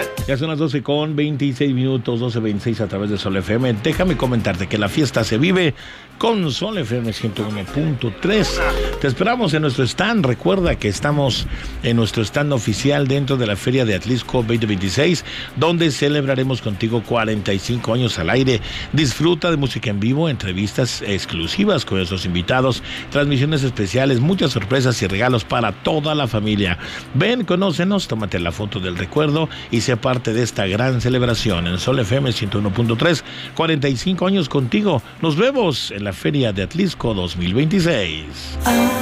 Ya son las 12:26, 12:26 a través de Sol FM. Déjame comentarte que la fiesta se vive con Sol FM 101.3. Te esperamos en nuestro stand. Recuerda que estamos en nuestro stand oficial dentro de la Feria de Atlisco 2026, donde celebraremos contigo 45 años al aire. Disfruta de música en vivo, entrevistas exclusivas con nuestros invitados, transmisiones especiales, muchas sorpresas y regalos para toda la familia. Ven, conócenos, tómate la foto del recuerdo y sé parte de esta gran celebración en Sol FM 101.3. 45 años contigo. Nos vemos en la Feria de Atlisco 2026.